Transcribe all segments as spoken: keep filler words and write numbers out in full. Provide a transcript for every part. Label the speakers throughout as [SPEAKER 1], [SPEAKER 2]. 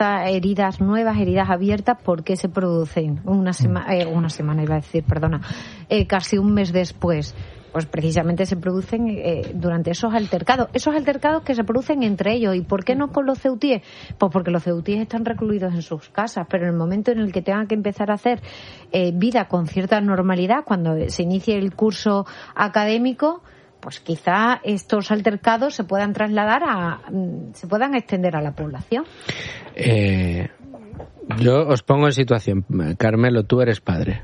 [SPEAKER 1] heridas nuevas, heridas abiertas, ¿por qué se producen una semana, eh, una semana iba a decir, perdona, eh, casi un mes después? Pues precisamente se producen eh, durante esos altercados, esos altercados que se producen entre ellos. ¿Y por qué no con los ceutíes? Pues porque los ceutíes están recluidos en sus casas, pero en el momento en el que tengan que empezar a hacer eh, vida con cierta normalidad, cuando se inicie el curso académico, pues quizá estos altercados se puedan trasladar a, se puedan extender a la población.
[SPEAKER 2] Eh, yo os pongo en situación, Carmelo, tú eres padre.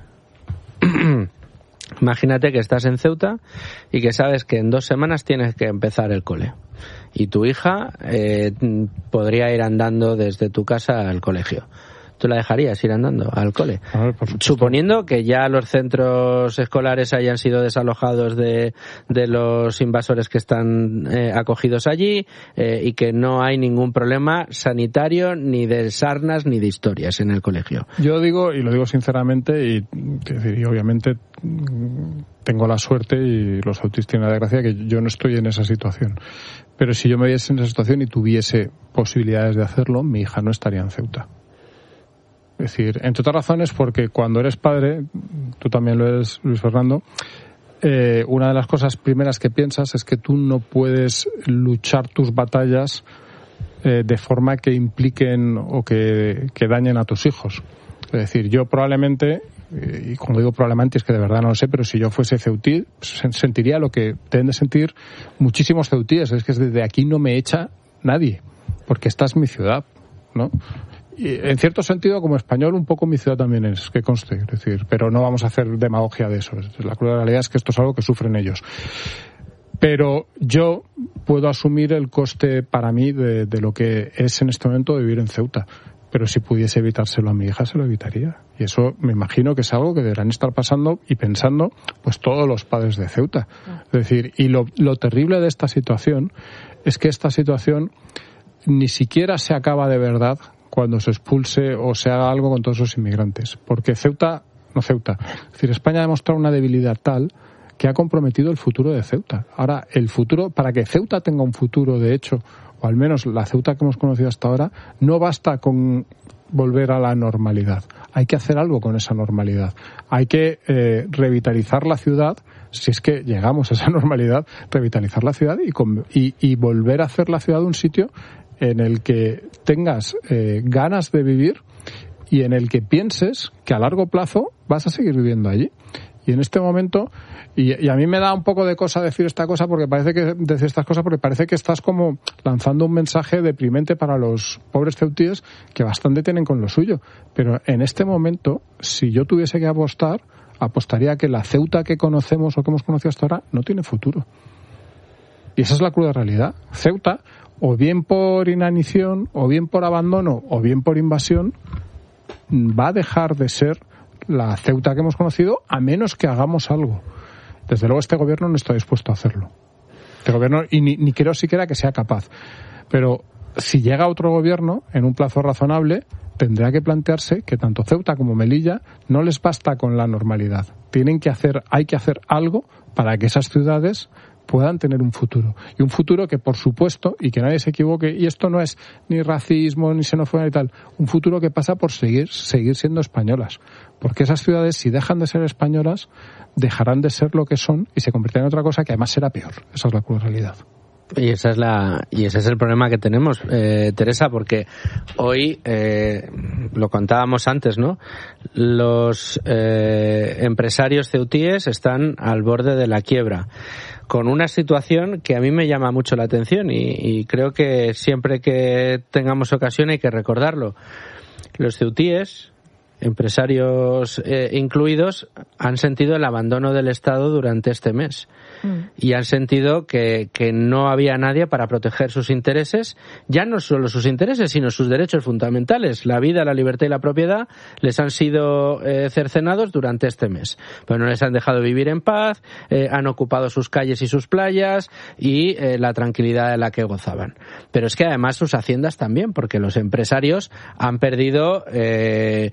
[SPEAKER 2] Imagínate que estás en Ceuta y que sabes que en dos semanas tienes que empezar el cole. Y tu hija eh, podría ir andando desde tu casa al colegio. ¿Tú la dejarías ir andando al cole?
[SPEAKER 3] A ver,
[SPEAKER 2] suponiendo que ya los centros escolares hayan sido desalojados de, de los invasores que están eh, acogidos allí eh, y que no hay ningún problema sanitario, ni de sarnas, ni de historias en el colegio.
[SPEAKER 3] Yo digo, y lo digo sinceramente, y, y obviamente tengo la suerte, y los autistas tienen la desgracia, que yo no estoy en esa situación. Pero si yo me viese en esa situación y tuviese posibilidades de hacerlo, mi hija no estaría en Ceuta. Es decir, entre otras razones, porque cuando eres padre, tú también lo eres, Luis Fernando, eh, una de las cosas primeras que piensas es que tú no puedes luchar tus batallas eh, de forma que impliquen o que, que dañen a tus hijos. Es decir, yo probablemente, y cuando digo probablemente es que de verdad no lo sé, pero si yo fuese ceutí, sentiría lo que deben de sentir muchísimos ceutíes. Es que desde aquí no me echa nadie, porque esta es mi ciudad, ¿no? Y en cierto sentido, como español, un poco mi ciudad también es, que conste, es decir, pero no vamos a hacer demagogia de eso. La cruda realidad es que esto es algo que sufren ellos. Pero yo puedo asumir el coste para mí de, de lo que es en este momento vivir en Ceuta. Pero si pudiese evitárselo a mi hija, se lo evitaría. Y eso me imagino que es algo que deberán estar pasando y pensando pues todos los padres de Ceuta. Es decir, y lo, lo terrible de esta situación es que esta situación ni siquiera se acaba de verdad cuando se expulse o se haga algo con todos esos inmigrantes. Porque Ceuta, no Ceuta, es decir, España ha demostrado una debilidad tal que ha comprometido el futuro de Ceuta. Ahora, el futuro, para que Ceuta tenga un futuro, de hecho, o al menos la Ceuta que hemos conocido hasta ahora, no basta con volver a la normalidad. Hay que hacer algo con esa normalidad. Hay que eh, revitalizar la ciudad, si es que llegamos a esa normalidad, revitalizar la ciudad y, con, y, y volver a hacer la ciudad un sitio en el que tengas eh, ganas de vivir y en el que pienses que a largo plazo vas a seguir viviendo allí. Y en este momento, y, y a mí me da un poco de cosa decir esta cosa, porque parece que decir estas cosas porque parece que estás como lanzando un mensaje deprimente para los pobres ceutíes que bastante tienen con lo suyo. Pero en este momento, si yo tuviese que apostar, apostaría que la Ceuta que conocemos o que hemos conocido hasta ahora no tiene futuro. Y esa es la cruda realidad. Ceuta, o bien por inanición, o bien por abandono, o bien por invasión, va a dejar de ser la Ceuta que hemos conocido, a menos que hagamos algo. Desde luego este gobierno no está dispuesto a hacerlo. Este gobierno, y ni, ni creo siquiera que sea capaz. Pero si llega otro gobierno, en un plazo razonable, tendrá que plantearse que tanto Ceuta como Melilla no les basta con la normalidad. Tienen que hacer, hay que hacer algo para que esas ciudades puedan tener un futuro. Y un futuro que, por supuesto, y que nadie se equivoque, y esto no es ni racismo, ni xenofobia y tal, un futuro que pasa por seguir, seguir siendo españolas. Porque esas ciudades, si dejan de ser españolas, dejarán de ser lo que son y se convertirán en otra cosa que además será peor. Esa es la cruda realidad.
[SPEAKER 2] Y esa es la y ese es el problema que tenemos, eh, Teresa, porque hoy eh, lo contábamos antes, ¿no? Los eh, empresarios ceutíes están al borde de la quiebra, con una situación que a mí me llama mucho la atención y, y creo que siempre que tengamos ocasión hay que recordarlo. Los ceutíes, empresarios eh, incluidos, han sentido el abandono del Estado durante este mes. Y han sentido que, que no había nadie para proteger sus intereses, ya no solo sus intereses, sino sus derechos fundamentales. La vida, la libertad y la propiedad les han sido eh, cercenados durante este mes. Pero no les han dejado vivir en paz, eh, han ocupado sus calles y sus playas y eh, la tranquilidad de la que gozaban. Pero es que además sus haciendas también, porque los empresarios han perdido eh,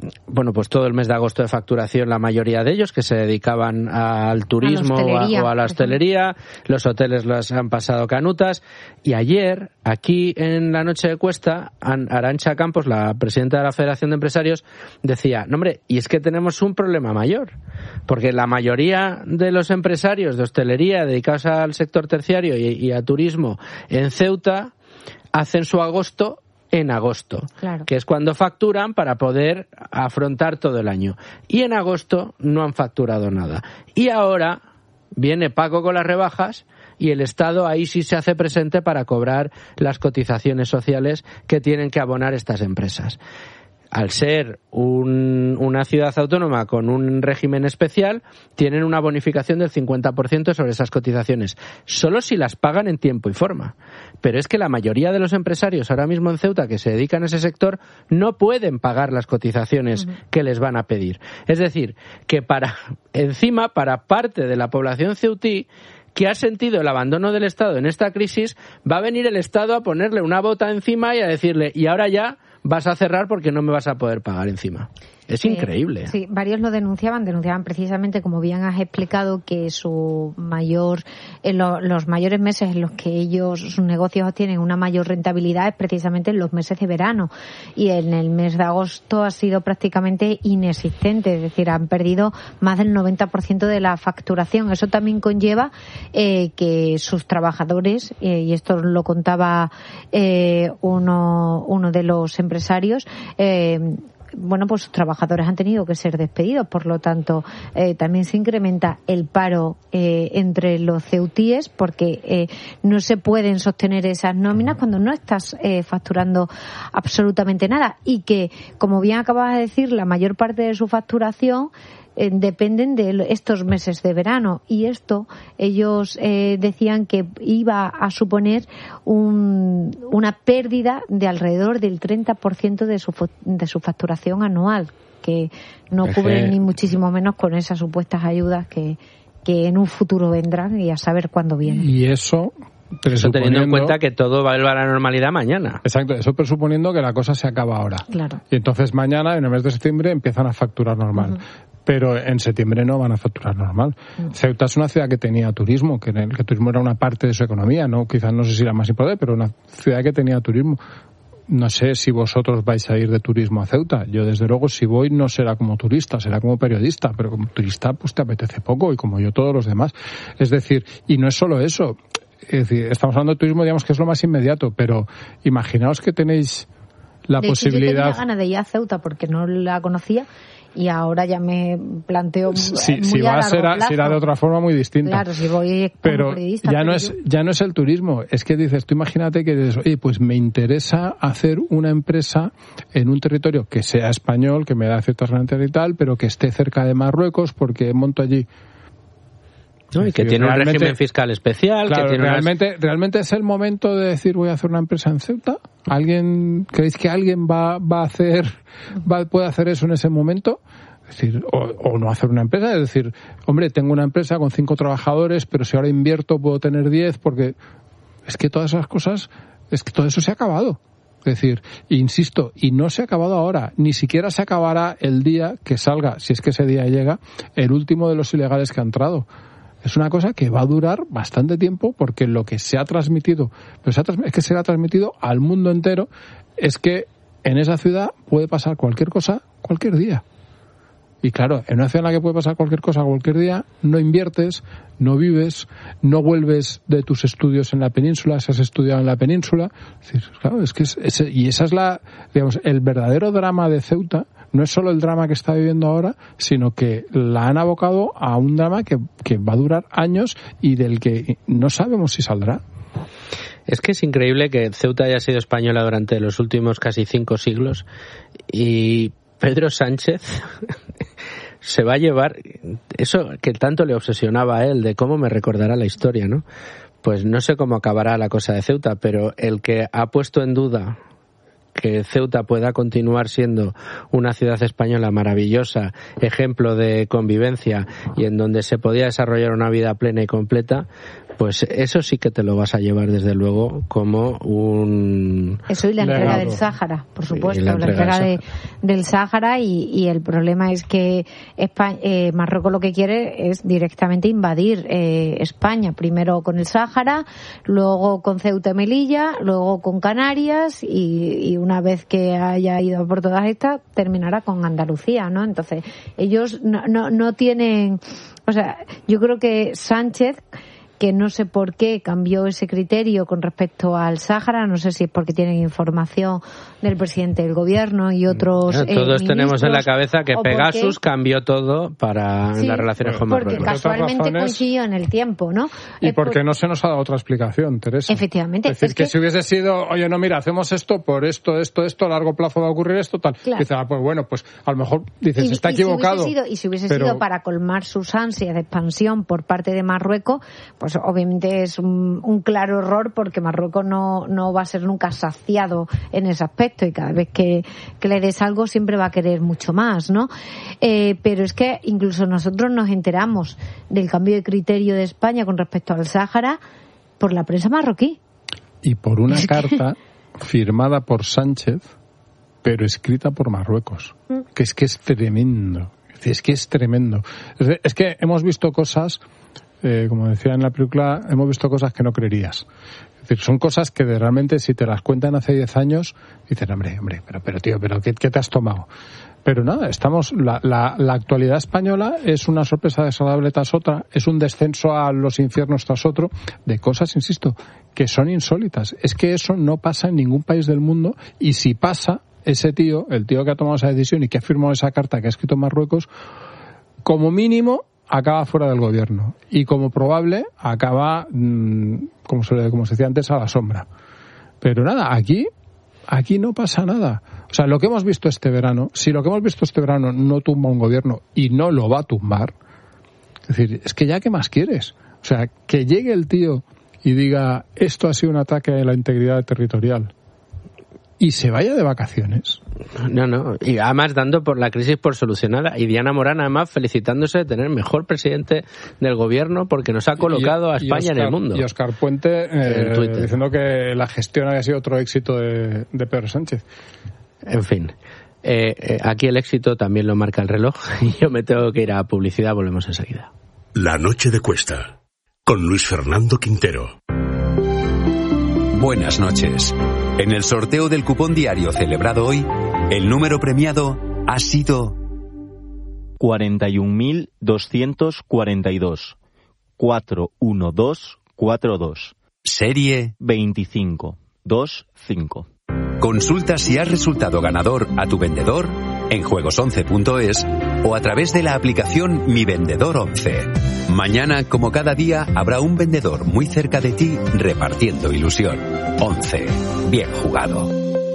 [SPEAKER 2] bueno, pues todo el mes de agosto de facturación la mayoría de ellos que se dedicaban al turismo a o, a, o a la hostelería. Los hoteles los han pasado canutas. Y ayer, aquí en la noche de Cuesta, Arantxa Campos, la presidenta de la Federación de Empresarios, decía, no hombre, y es que tenemos un problema mayor, porque la mayoría de los empresarios de hostelería dedicados al sector terciario y, y a turismo en Ceuta hacen su agosto en agosto, claro, que es cuando facturan para poder afrontar todo el año. Y en agosto no han facturado nada. Y ahora viene Paco con las rebajas y el Estado ahí sí se hace presente para cobrar las cotizaciones sociales que tienen que abonar estas empresas. Al ser un, una ciudad autónoma con un régimen especial, tienen una bonificación del cincuenta por ciento sobre esas cotizaciones, solo si las pagan en tiempo y forma. Pero es que la mayoría de los empresarios ahora mismo en Ceuta que se dedican a ese sector no pueden pagar las cotizaciones uh-huh. que les van a pedir. Es decir, que para encima, para parte de la población ceutí, que ha sentido el abandono del Estado en esta crisis, va a venir el Estado a ponerle una bota encima y a decirle, y ahora ya vas a cerrar porque no me vas a poder pagar encima. Es sí, increíble.
[SPEAKER 1] Sí, varios lo denunciaban, denunciaban precisamente, como bien has explicado, que su mayor, en lo, los mayores meses en los que ellos, sus negocios obtienen una mayor rentabilidad es precisamente en los meses de verano. Y en el mes de agosto ha sido prácticamente inexistente, es decir, han perdido más del noventa por ciento de la facturación. Eso también conlleva eh, que sus trabajadores, eh, y esto lo contaba eh, uno, uno de los empresarios, eh, bueno, pues sus trabajadores han tenido que ser despedidos, por lo tanto, eh, también se incrementa el paro eh, entre los ceutíes porque eh, no se pueden sostener esas nóminas cuando no estás eh, facturando absolutamente nada y que, como bien acabas de decir, la mayor parte de su facturación Eh, dependen de estos meses de verano y esto ellos eh, decían que iba a suponer un, una pérdida de alrededor del treinta por ciento de su, de su facturación anual, que no cubren ni muchísimo menos con esas supuestas ayudas que, que en un futuro vendrán y a saber cuándo vienen.
[SPEAKER 3] Y eso...
[SPEAKER 2] Eso teniendo en cuenta que todo va a la normalidad mañana.
[SPEAKER 3] Exacto, eso presuponiendo que la cosa se acaba ahora.
[SPEAKER 1] Claro.
[SPEAKER 3] Y entonces mañana, en el mes de septiembre, empiezan a facturar normal. Uh-huh. Pero en septiembre no van a facturar normal. Uh-huh. Ceuta es una ciudad que tenía turismo, que el que turismo era una parte de su economía, no, quizás no sé si la más importante, pero una ciudad que tenía turismo. No sé si vosotros vais a ir de turismo a Ceuta. Yo, desde luego, si voy, no será como turista, será como periodista. Pero como turista, pues te apetece poco, y como yo, todos los demás. Es decir, y no es solo eso. Es decir, estamos hablando de turismo, digamos que es lo más inmediato, pero imaginaos que tenéis la
[SPEAKER 1] de
[SPEAKER 3] posibilidad...
[SPEAKER 1] Hecho, yo tenía ganas de ir a Ceuta porque no la conocía y ahora ya me planteo
[SPEAKER 3] sí,
[SPEAKER 1] muy
[SPEAKER 3] si
[SPEAKER 1] a
[SPEAKER 3] va a ser
[SPEAKER 1] largo
[SPEAKER 3] será de otra forma muy distinta.
[SPEAKER 1] Claro, si voy como
[SPEAKER 3] pero
[SPEAKER 1] periodista.
[SPEAKER 3] ya
[SPEAKER 1] pero
[SPEAKER 3] no
[SPEAKER 1] yo...
[SPEAKER 3] es ya no es el turismo, es que dices, tú imagínate que dices, oye, pues me interesa hacer una empresa en un territorio que sea español, que me da ciertas garantías y tal, pero que esté cerca de Marruecos porque monto allí.
[SPEAKER 2] ¿no? Y que tiene un régimen fiscal especial.
[SPEAKER 3] Claro,
[SPEAKER 2] que tiene
[SPEAKER 3] realmente,
[SPEAKER 2] unas...
[SPEAKER 3] realmente es el momento de decir voy a hacer una empresa en Ceuta. ¿Alguien creéis que alguien va va a hacer va puede hacer eso en ese momento? Es decir, o, o no hacer una empresa, es decir, hombre, tengo una empresa con cinco trabajadores, pero si ahora invierto puedo tener diez, porque es que todas esas cosas, es que todo eso se ha acabado. Es decir, insisto, y no se ha acabado ahora, ni siquiera se acabará el día que salga, si es que ese día llega, el último de los ilegales que ha entrado. Es una cosa que va a durar bastante tiempo porque lo que se ha transmitido, pero se ha transmitido, es que se ha transmitido al mundo entero, es que en esa ciudad puede pasar cualquier cosa cualquier día. Y claro, en una ciudad en la que puede pasar cualquier cosa cualquier día, no inviertes, no vives, no vuelves de tus estudios en la península, si has estudiado en la península. Es decir, claro, es que es, es, y esa es la, digamos, el verdadero drama de Ceuta. No es solo el drama que está viviendo ahora, sino que la han abocado a un drama que, que va a durar años y del que no sabemos si saldrá.
[SPEAKER 2] Es que es increíble que Ceuta haya sido española durante los últimos casi cinco siglos y Pedro Sánchez se va a llevar eso que tanto le obsesionaba a él, de cómo me recordará la historia, ¿no? Pues no sé cómo acabará la cosa de Ceuta, pero el que ha puesto en duda que Ceuta pueda continuar siendo una ciudad española maravillosa, ejemplo de convivencia y en donde se podía desarrollar una vida plena y completa, pues eso sí que te lo vas a llevar desde luego como un...
[SPEAKER 1] Eso y la entrega
[SPEAKER 3] legado.
[SPEAKER 1] del Sáhara, por supuesto,
[SPEAKER 2] la
[SPEAKER 1] la
[SPEAKER 2] entrega
[SPEAKER 1] entrega
[SPEAKER 2] del
[SPEAKER 1] de, del Sáhara y, y el problema es que España, eh, Marruecos lo que quiere es directamente invadir eh, España, primero con el Sáhara, luego con Ceuta y Melilla, luego con Canarias y, y una vez que haya ido por todas estas terminará con Andalucía, ¿no? Entonces ellos no, no, no tienen, o sea, yo creo que Sánchez, que no sé por qué cambió ese criterio con respecto al Sáhara, no sé si es porque tienen información del presidente del gobierno y otros
[SPEAKER 2] eh, Todos
[SPEAKER 1] eh,
[SPEAKER 2] tenemos en la cabeza que
[SPEAKER 1] o
[SPEAKER 2] Pegasus
[SPEAKER 1] porque,
[SPEAKER 2] cambió todo para
[SPEAKER 1] sí,
[SPEAKER 2] las relaciones con
[SPEAKER 1] porque
[SPEAKER 2] Marruecos.
[SPEAKER 1] casualmente
[SPEAKER 3] razones,
[SPEAKER 1] coincidió en el tiempo, ¿no?
[SPEAKER 3] Y
[SPEAKER 1] Eh,
[SPEAKER 3] porque
[SPEAKER 1] por,
[SPEAKER 3] no se nos ha dado otra explicación, Teresa.
[SPEAKER 1] Efectivamente.
[SPEAKER 3] Es decir,
[SPEAKER 1] es
[SPEAKER 3] que,
[SPEAKER 1] que
[SPEAKER 3] si hubiese sido, oye, no, mira, hacemos esto por esto, esto, esto, a largo plazo va a ocurrir esto, tal.
[SPEAKER 1] Claro.
[SPEAKER 3] Dice, ah, pues bueno, pues a lo mejor dices,
[SPEAKER 1] y,
[SPEAKER 3] está
[SPEAKER 1] y
[SPEAKER 3] equivocado.
[SPEAKER 1] Si hubiese sido, y si hubiese
[SPEAKER 3] pero...
[SPEAKER 1] sido para colmar sus ansias de expansión por parte de Marruecos, pues obviamente es un, un claro error porque Marruecos no, no va a ser nunca saciado en ese aspecto y cada vez que, que le des algo siempre va a querer mucho más, ¿no? Eh, pero es que incluso nosotros nos enteramos del cambio de criterio de España con respecto al Sáhara por la prensa marroquí.
[SPEAKER 3] Y por una carta firmada por Sánchez, pero escrita por Marruecos. Mm. Que es que es tremendo. Es que es tremendo. Es que hemos visto cosas, eh, como decía en la película, hemos visto cosas que no creerías. Es decir, son cosas que de, realmente si te las cuentan hace diez años, dices, hombre, hombre, pero, pero tío, pero ¿qué, qué te has tomado? Pero nada, estamos, la, la, la actualidad española es una sorpresa desagradable tras otra, es un descenso a los infiernos tras otro, de cosas, insisto, que son insólitas. Es que eso no pasa en ningún país del mundo, y si pasa, ese tío, el tío que ha tomado esa decisión y que ha firmado esa carta que ha escrito Marruecos, como mínimo acaba fuera del gobierno, y como probable acaba, mmm, como se, como se decía antes, a la sombra. Pero nada, aquí, aquí no pasa nada. O sea, lo que hemos visto este verano, si lo que hemos visto este verano no tumba un gobierno y no lo va a tumbar, es decir, es que ya ¿qué más quieres? O sea, que llegue el tío y diga, esto ha sido un ataque a la integridad territorial, y se vaya de vacaciones.
[SPEAKER 2] No, no, y además dando por la crisis por solucionada, y Diana Morán además felicitándose de tener mejor presidente del gobierno porque nos ha colocado
[SPEAKER 3] y,
[SPEAKER 2] a España
[SPEAKER 3] Oscar,
[SPEAKER 2] en el mundo.
[SPEAKER 3] Y Óscar Puente eh, diciendo que la gestión había sido otro éxito de, de Pedro Sánchez.
[SPEAKER 2] En fin, eh, eh, aquí el éxito también lo marca el reloj y yo me tengo que ir a publicidad, volvemos enseguida.
[SPEAKER 4] La noche de Cuesta, con Luis Fernando Quintero.
[SPEAKER 5] Buenas noches. En el sorteo del cupón diario celebrado hoy, el número premiado ha sido
[SPEAKER 6] cuarenta y un mil doscientos cuarenta y dos. cuatro uno dos cuatro dos.
[SPEAKER 5] Serie
[SPEAKER 6] veinticinco veinticinco.
[SPEAKER 5] Consulta si has resultado ganador a tu vendedor en juegos once punto es o a través de la aplicación Mi Vendedor once. Mañana, como cada día, habrá un vendedor muy cerca de ti repartiendo ilusión. once. Bien jugado.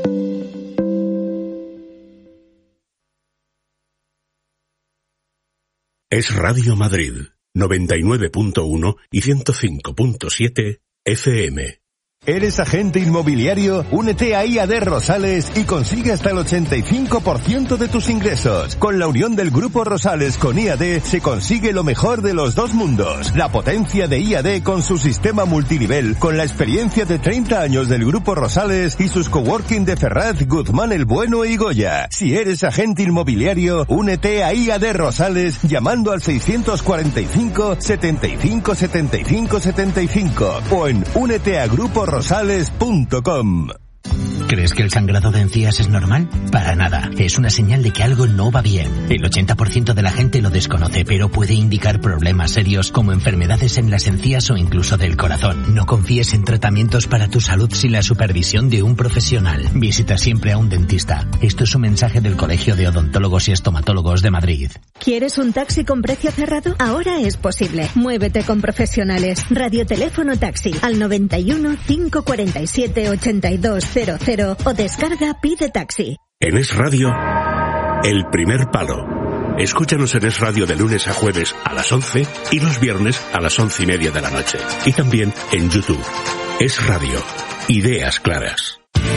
[SPEAKER 4] Es Radio Madrid, noventa y nueve punto uno y ciento cinco punto siete F M.
[SPEAKER 7] ¿Eres agente inmobiliario? Únete a I A D Rosales y consigue hasta el ochenta y cinco por ciento de tus ingresos. Con la unión del Grupo Rosales con I A D se consigue lo mejor de los dos mundos. La potencia de I A D con su sistema multinivel, con la experiencia de treinta años del Grupo Rosales y sus coworking de Ferraz, Guzmán el Bueno y Goya. Si eres agente inmobiliario, únete a I A D Rosales llamando al seiscientos cuarenta y cinco, setenta y cinco, setenta y cinco, setenta y cinco o en únete a grupo rosales punto com.
[SPEAKER 8] ¿Crees que el sangrado de encías es normal? Para nada. Es una señal de que algo no va bien. El ochenta por ciento de la gente lo desconoce, pero puede indicar problemas serios como enfermedades en las encías o incluso del corazón. No confíes en tratamientos para tu salud sin la supervisión de un profesional. Visita siempre a un dentista. Esto es un mensaje del Colegio de Odontólogos y Estomatólogos de Madrid.
[SPEAKER 9] ¿Quieres un taxi con precio cerrado? Ahora es posible. Muévete con profesionales. Radioteléfono taxi al noventa y uno, cinco cuarenta y siete, ochenta y dos cero cero o descarga Pide Taxi.
[SPEAKER 4] En Es Radio, El Primer Palo. Escúchanos en Es Radio de lunes a jueves a las once y los viernes a las once y media de la noche. Y también en YouTube. Es Radio. Ideas claras.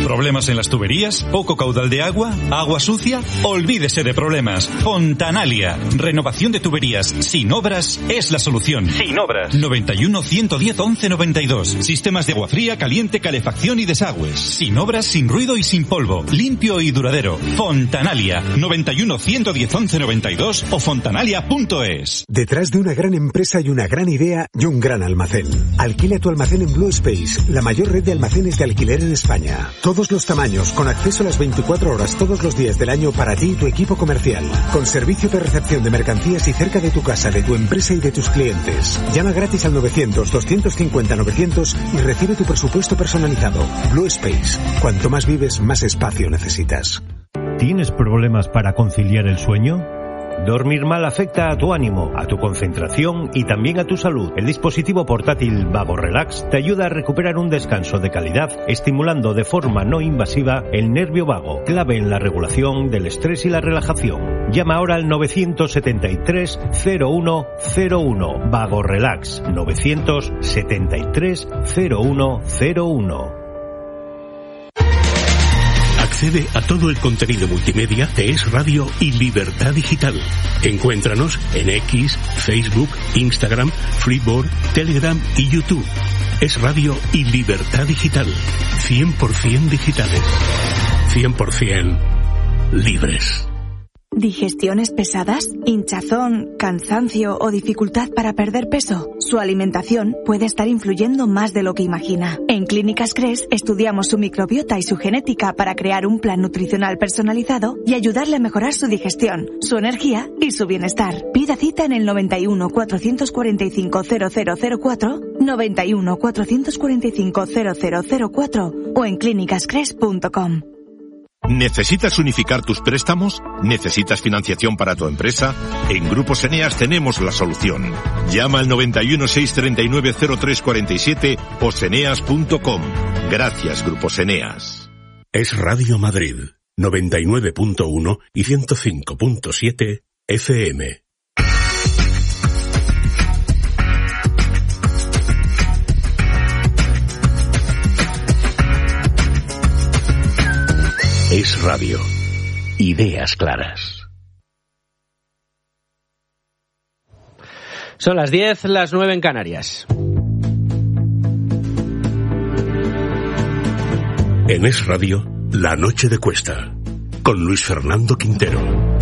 [SPEAKER 10] ¿Problemas en las tuberías? ¿Poco caudal de agua? ¿Agua sucia? Olvídese de problemas. Fontanalia. Renovación de tuberías sin obras es la solución. Sin obras. noventa y uno, ciento diez, once noventa y dos. Sistemas de agua fría, caliente, calefacción y desagües. Sin obras, sin ruido y sin polvo. Limpio y duradero. Fontanalia. noventa y uno, ciento diez, once noventa y dos o fontanalia punto es.
[SPEAKER 11] Detrás de una gran empresa hay una gran idea y un gran almacén. Alquila tu almacén en Blue Space, la mayor red de almacenes de alquiler en España. Todos los tamaños, con acceso a las veinticuatro horas todos los días del año para ti y tu equipo comercial. Con servicio de recepción de mercancías y cerca de tu casa, de tu empresa y de tus clientes. Llama gratis al novecientos, doscientos cincuenta, novecientos y recibe tu presupuesto personalizado. Blue Space. Cuanto más vives, más espacio necesitas.
[SPEAKER 12] ¿Tienes problemas para conciliar el sueño? Dormir mal afecta a tu ánimo, a tu concentración y también a tu salud. El dispositivo portátil Vago Relax te ayuda a recuperar un descanso de calidad, estimulando de forma no invasiva el nervio vago, clave en la regulación del estrés y la relajación. Llama ahora al novecientos setenta y tres, cero uno cero uno. Vago Relax. novecientos setenta y tres, cero uno cero uno.
[SPEAKER 4] Accede a todo el contenido multimedia de Es Radio y Libertad Digital. Encuéntranos en X, Facebook, Instagram, Freeboard, Telegram y YouTube. Es Radio y Libertad Digital. cien por ciento digitales. cien por ciento libres.
[SPEAKER 13] ¿Digestiones pesadas? ¿Hinchazón, cansancio o dificultad para perder peso? Su alimentación puede estar influyendo más de lo que imagina. En Clínicas Cres estudiamos su microbiota y su genética para crear un plan nutricional personalizado y ayudarle a mejorar su digestión, su energía y su bienestar. Pida cita en el noventa y uno, cuatrocientos cuarenta y cinco, cero cero cero cuatro, noventa y uno, cuatrocientos cuarenta y cinco, cero cero cero cuatro o en clínicas cres punto com.
[SPEAKER 14] ¿Necesitas unificar tus préstamos? ¿Necesitas financiación para tu empresa? En Grupos Eneas tenemos la solución. Llama al noventa y uno, seiscientos treinta y nueve, cero tres cuarenta y siete o seneas punto com. Gracias, Grupos Eneas.
[SPEAKER 4] Es Radio Madrid, noventa y nueve punto uno y ciento cinco punto siete F M. Es Radio. Ideas claras.
[SPEAKER 2] Son las diez, las nueve en Canarias.
[SPEAKER 4] En Es Radio, La Noche de Cuesta, con Luis Fernando Quintero.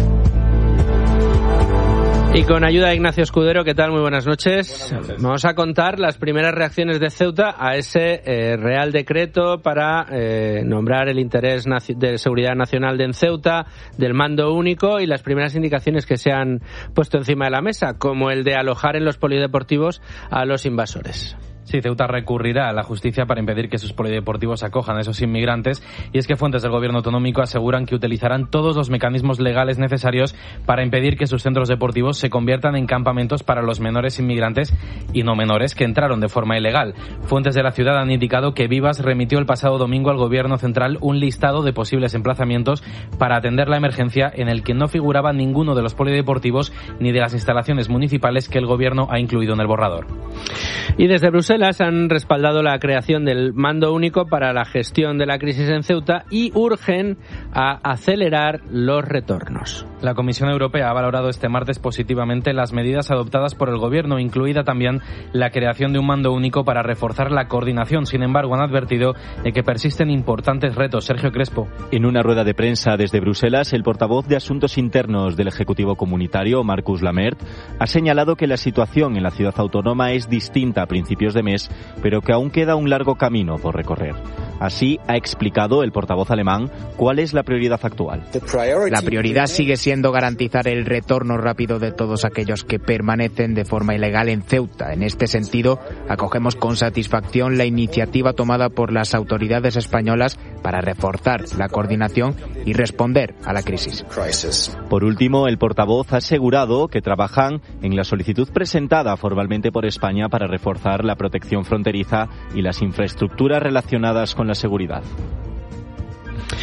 [SPEAKER 2] Y con ayuda de Ignacio Escudero, ¿qué tal? Muy buenas noches. Buenas noches. Vamos a contar las primeras reacciones de Ceuta a ese eh, Real Decreto para eh, nombrar el interés de seguridad nacional de Ceuta, del mando único y las primeras indicaciones que se han puesto encima de la mesa, como el de alojar en los polideportivos a los invasores.
[SPEAKER 15] Sí, Ceuta recurrirá a la justicia para impedir que sus polideportivos acojan a esos inmigrantes, y es que fuentes del gobierno autonómico aseguran que utilizarán todos los mecanismos legales necesarios para impedir que sus centros deportivos se conviertan en campamentos para los menores inmigrantes y no menores que entraron de forma ilegal. Fuentes de la ciudad han indicado que Vivas remitió el pasado domingo al gobierno central un listado de posibles emplazamientos para atender la emergencia, en el que no figuraba ninguno de los polideportivos ni de las instalaciones municipales que el gobierno ha incluido en el borrador.
[SPEAKER 2] Y desde Bruselas han respaldado la creación del mando único para la gestión de la crisis en Ceuta y urgen a acelerar los retornos.
[SPEAKER 15] La Comisión Europea ha valorado este martes positivamente las medidas adoptadas por el Gobierno, incluida también la creación de un mando único para reforzar la coordinación. Sin embargo, han advertido de que persisten importantes retos. Sergio Crespo.
[SPEAKER 6] En una rueda de prensa desde Bruselas, el portavoz de Asuntos Internos del Ejecutivo Comunitario, Marcus Lamert, ha señalado que la situación en la ciudad autónoma es distinta a principios de mes, pero que aún queda un largo camino por recorrer. Así ha explicado el portavoz alemán cuál es la prioridad actual.
[SPEAKER 16] La prioridad sigue siendo garantizar el retorno rápido de todos aquellos que permanecen de forma ilegal en Ceuta. En este sentido, acogemos con satisfacción la iniciativa tomada por las autoridades españolas para reforzar la coordinación y responder a la crisis.
[SPEAKER 6] Por último, el portavoz ha asegurado que trabajan en la solicitud presentada formalmente por España para reforzar la protección fronteriza y las infraestructuras relacionadas con la seguridad.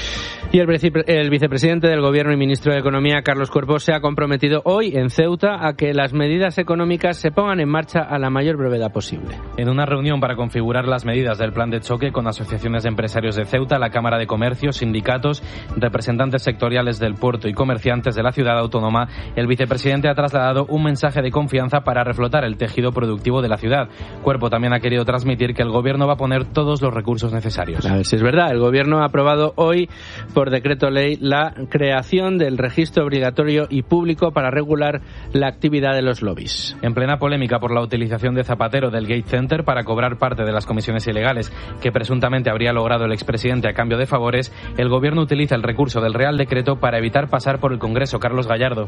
[SPEAKER 2] Y el, el vicepresidente del Gobierno y ministro de Economía, Carlos Cuerpo, se ha comprometido hoy en Ceuta a que las medidas económicas se pongan en marcha a la mayor brevedad posible.
[SPEAKER 15] En una reunión para configurar las medidas del plan de choque con asociaciones de empresarios de Ceuta, la Cámara de Comercio, sindicatos, representantes sectoriales del puerto y comerciantes de la ciudad autónoma, el vicepresidente ha trasladado un mensaje de confianza para reflotar el tejido productivo de la ciudad. Cuerpo también ha querido transmitir que el Gobierno va a poner todos los recursos necesarios.
[SPEAKER 2] A ver si es verdad. El Gobierno ha aprobado hoy por decreto ley la creación del registro obligatorio y público para regular la actividad de los lobbies.
[SPEAKER 15] En plena polémica por la utilización de Zapatero del Gate Center para cobrar parte de las comisiones ilegales que presuntamente habría logrado el expresidente a cambio de favores, el Gobierno utiliza el recurso del Real Decreto para evitar pasar por el Congreso. Carlos Gallardo.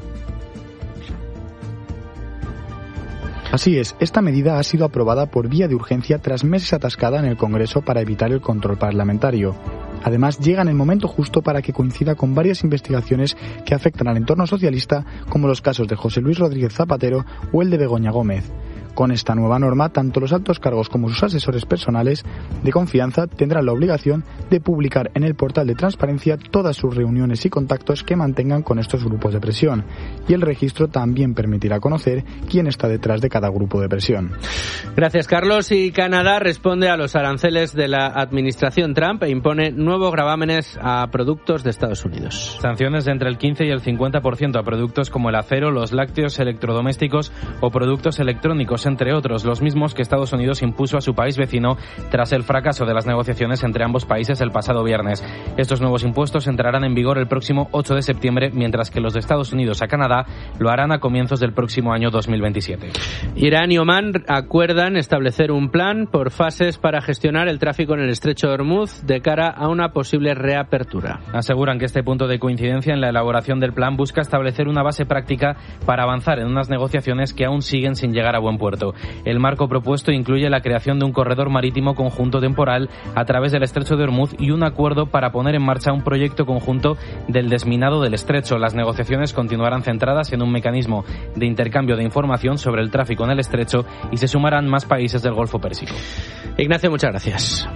[SPEAKER 17] Así es, esta medida ha sido aprobada por vía de urgencia tras meses atascada en el Congreso para evitar el control parlamentario. Además, llega en el momento justo para que coincida con varias investigaciones que afectan al entorno socialista, como los casos de José Luis Rodríguez Zapatero o el de Begoña Gómez. Con esta nueva norma, tanto los altos cargos como sus asesores personales de confianza tendrán la obligación de publicar en el portal de transparencia todas sus reuniones y contactos que mantengan con estos grupos de presión. Y el registro también permitirá conocer quién está detrás de cada grupo de presión.
[SPEAKER 2] Gracias, Carlos. Y Canadá responde a los aranceles de la administración Trump e impone nuevos gravámenes a productos de Estados Unidos.
[SPEAKER 15] Sanciones de entre el quince y el cincuenta por ciento a productos como el acero, los lácteos, electrodomésticos o productos electrónicos, entre otros, los mismos que Estados Unidos impuso a su país vecino tras el fracaso de las negociaciones entre ambos países el pasado viernes. Estos nuevos impuestos entrarán en vigor el próximo ocho de septiembre, mientras que los de Estados Unidos a Canadá lo harán a comienzos del próximo año dos mil veintisiete.
[SPEAKER 2] Irán y Omán acuerdan establecer un plan por fases para gestionar el tráfico en el estrecho de Hormuz de cara a una posible reapertura.
[SPEAKER 15] Aseguran que este punto de coincidencia en la elaboración del plan busca establecer una base práctica para avanzar en unas negociaciones que aún siguen sin llegar a buen puerto. El marco propuesto incluye la creación de un corredor marítimo conjunto temporal a través del estrecho de Hormuz y un acuerdo para poner en marcha un proyecto conjunto del desminado del estrecho. Las negociaciones continuarán centradas en un mecanismo de intercambio de información sobre el tráfico en el estrecho y se sumarán más países del Golfo Pérsico.
[SPEAKER 2] Ignacio, muchas gracias.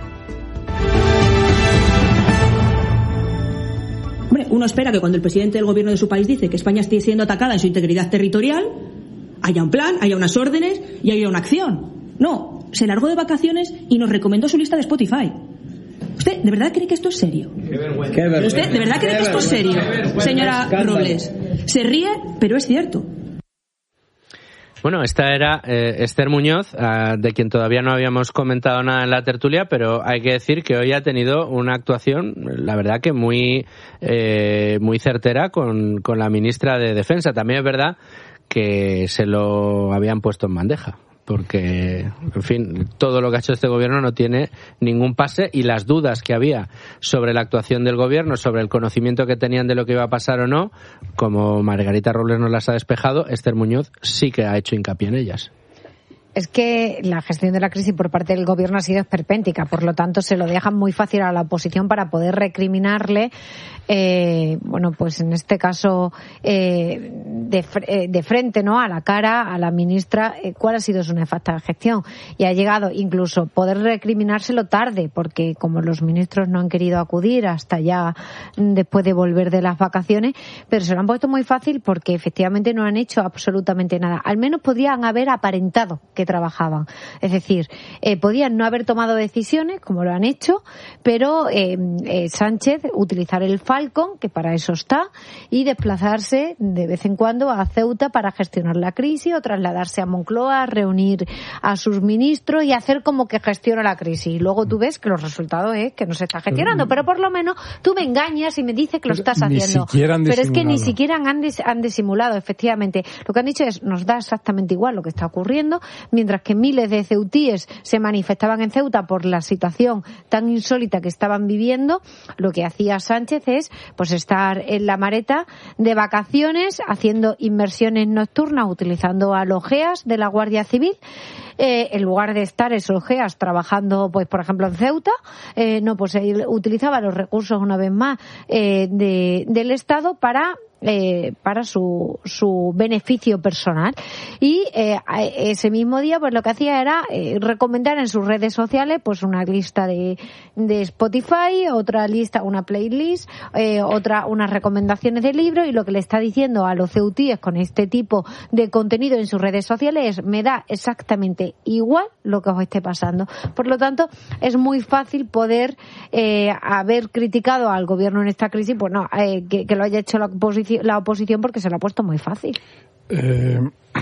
[SPEAKER 18] Hombre, uno espera que cuando el presidente del gobierno de su país dice que España esté siendo atacada en su integridad territorial, haya un plan, haya unas órdenes y haya una acción. No, se largó de vacaciones y nos recomendó su lista de Spotify. ¿Usted de verdad cree que esto es serio?
[SPEAKER 19] Qué vergüenza. Qué vergüenza.
[SPEAKER 18] ¿Usted de verdad cree que esto es serio? Señora Robles, se ríe, pero es cierto.
[SPEAKER 2] Bueno, esta era eh, Esther Muñoz, uh, de quien todavía no habíamos comentado nada en la tertulia, pero hay que decir que hoy ha tenido una actuación, la verdad que muy, eh, muy certera con, con la ministra de Defensa. También es verdad que se lo habían puesto en bandeja, porque, en fin, todo lo que ha hecho este gobierno no tiene ningún pase, y las dudas que había sobre la actuación del gobierno, sobre el conocimiento que tenían de lo que iba a pasar o no, como Margarita Robles nos las ha despejado, Esther Muñoz sí que ha hecho hincapié en ellas.
[SPEAKER 1] Es que la gestión de la crisis por parte del gobierno ha sido esperpéntica, por lo tanto se lo dejan muy fácil a la oposición para poder recriminarle, eh, bueno, pues en este caso eh, de, eh, de frente, ¿no?, a la cara a la ministra, eh, cuál ha sido su nefasta gestión. Y ha llegado incluso poder recriminárselo tarde, porque como los ministros no han querido acudir hasta ya después de volver de las vacaciones, pero se lo han puesto muy fácil porque efectivamente no han hecho absolutamente nada. Al menos podrían haber aparentado que trabajaban. Es decir, eh, podían no haber tomado decisiones, como lo han hecho, pero eh, eh, Sánchez utilizar el Falcon, que para eso está, y desplazarse de vez en cuando a Ceuta para gestionar la crisis, o trasladarse a Moncloa, reunir a sus ministros y hacer como que gestiona la crisis. Y luego tú ves que los resultados es que no se está gestionando, pero por lo menos tú me engañas y me dices que lo estás haciendo. Pero es que ni siquiera han, dis- han disimulado, efectivamente. Lo que han dicho es, nos da exactamente igual lo que está ocurriendo, mientras que miles de ceutíes se manifestaban en Ceuta por la situación tan insólita que estaban viviendo. Lo que hacía Sánchez es pues estar en la Mareta de vacaciones, haciendo inmersiones nocturnas, utilizando a los G E A S de la Guardia Civil, eh, en lugar de estar esos G E A S trabajando, pues por ejemplo en Ceuta, eh, no, pues él utilizaba los recursos una vez más eh, de, del Estado para eh, para su, su beneficio personal. Y eh, ese mismo día pues lo que hacía era eh, recomendar en sus redes sociales pues una lista de, de Spotify, otra lista, una playlist, eh, otra unas recomendaciones de libros, y lo que le está diciendo a los ceutíes con este tipo de contenido en sus redes sociales es: me da exactamente igual lo que os esté pasando. Por lo tanto, es muy fácil poder eh, haber criticado al gobierno en esta crisis, pues no, eh, que, que lo haya hecho la oposición, la oposición porque se lo ha puesto muy fácil.
[SPEAKER 3] Eh,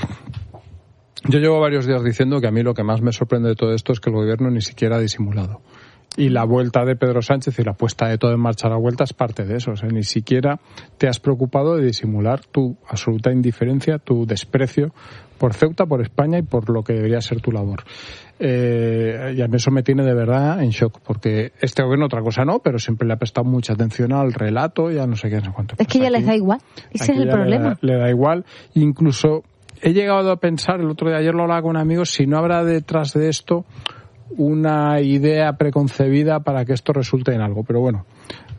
[SPEAKER 3] yo llevo varios días diciendo que a mí lo que más me sorprende de todo esto es que el gobierno ni siquiera ha disimulado. Y la vuelta de Pedro Sánchez y la puesta de todo en marcha a la vuelta es parte de eso. O sea, ni siquiera te has preocupado de disimular tu absoluta indiferencia, tu desprecio por Ceuta, por España y por lo que debería ser tu labor. Eh, y a mí eso me tiene de verdad en shock, porque este gobierno otra cosa no, pero siempre le ha prestado mucha atención al relato y a no sé qué, no sé cuánto.
[SPEAKER 1] Es que ya les da igual, ese es el problema.
[SPEAKER 3] Le da, le da igual, incluso he llegado a pensar, el otro día, ayer lo hablaba con amigos, si no habrá detrás de esto una idea preconcebida para que esto resulte en algo, pero bueno,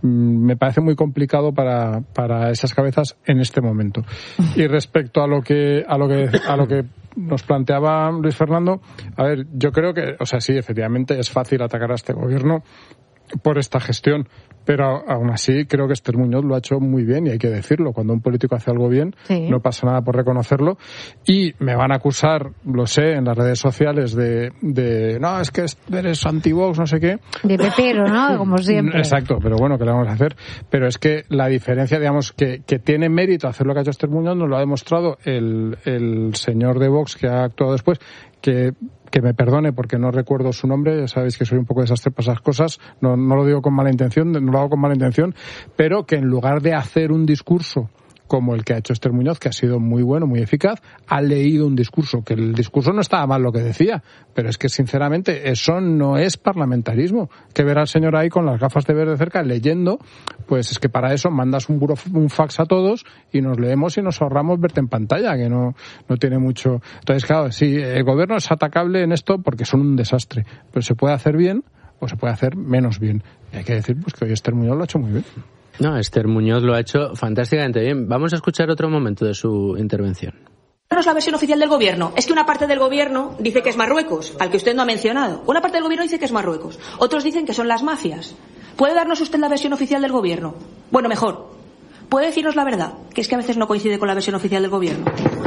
[SPEAKER 3] me parece muy complicado para, para esas cabezas en este momento. Y respecto a lo que a lo que a lo que nos planteaba Luis Fernando, a ver, yo creo que, o sea, sí, efectivamente es fácil atacar a este gobierno por esta gestión, pero aún así creo que Esther Muñoz lo ha hecho muy bien y hay que decirlo. Cuando un político hace algo bien, sí, no pasa nada por reconocerlo. Y me van a acusar, lo sé, en las redes sociales de, de no, es que eres anti-Vox, no sé qué.
[SPEAKER 1] De pepero, ¿no? Como siempre.
[SPEAKER 3] Exacto, pero bueno, ¿qué le vamos a hacer? Pero es que la diferencia, digamos, que, que tiene mérito hacer lo que ha hecho Esther Muñoz, nos lo ha demostrado el, el señor de Vox que ha actuado después, que que me perdone porque no recuerdo su nombre, ya sabéis que soy un poco desastre para esas cosas, no, no lo digo con mala intención, no lo hago con mala intención, pero que en lugar de hacer un discurso como el que ha hecho Esther Muñoz, que ha sido muy bueno, muy eficaz, ha leído un discurso, que el discurso no estaba mal lo que decía, pero es que sinceramente eso no es parlamentarismo. Que ver al señor ahí con las gafas de ver de cerca leyendo, pues es que para eso mandas un, buro, un fax a todos y nos leemos y nos ahorramos verte en pantalla, que no, no tiene mucho. Entonces, claro, sí, el gobierno es atacable en esto porque son un desastre, pero se puede hacer bien o se puede hacer menos bien. Y hay que decir pues que hoy Esther Muñoz lo ha hecho muy bien.
[SPEAKER 2] No, Esther Muñoz lo ha hecho fantásticamente bien. Vamos a escuchar otro momento de su intervención.
[SPEAKER 18] No es la versión oficial del gobierno. Es que una parte del gobierno dice que es Marruecos, al que usted no ha mencionado. Una parte del gobierno dice que es Marruecos. Otros dicen que son las mafias. ¿Puede darnos usted la versión oficial del gobierno? Bueno, mejor. ¿Puede decirnos la verdad? Que es que a veces no coincide con la versión oficial del gobierno.